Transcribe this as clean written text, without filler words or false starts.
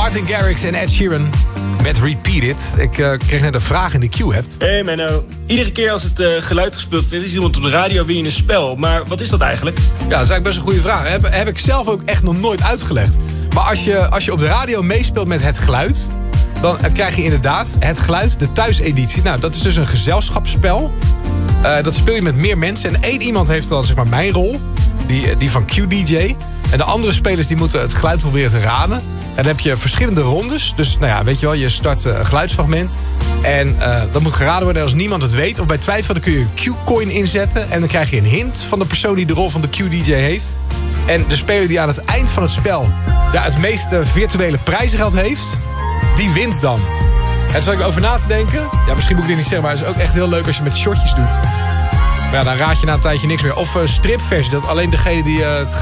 Martin Garrix en Ed Sheeran met Repeat It. Ik kreeg net een vraag in de Q-app. Hey Menno, iedere keer als het geluid gespeeld wordt, is iemand op de radio, win je een spel. Maar wat is dat eigenlijk? Ja, dat is eigenlijk best een goede vraag. Heb ik zelf ook echt nog nooit uitgelegd. Maar als je op de radio meespeelt met het geluid, dan krijg je inderdaad het geluid, de thuiseditie. Nou, dat is dus een gezelschapsspel. Dat speel je met meer mensen. En één iemand heeft dan zeg maar mijn rol, die van QDJ. En de andere spelers die moeten het geluid proberen te raden. En dan heb je verschillende rondes. Dus nou ja, weet je wel, je start een geluidsfragment. En dat moet geraden worden. En als niemand het weet of bij twijfel, dan kun je een Q-coin inzetten. En dan krijg je een hint van de persoon die de rol van de QDJ heeft. En de speler die aan het eind van het spel het meeste virtuele prijzengeld heeft, die wint dan. En toen zat ik over na te denken. Ja, misschien moet ik dit niet zeggen, maar het is ook echt heel leuk als je met shotjes doet. Maar ja, dan raad je na een tijdje niks meer. Of stripversie, dat alleen degene die het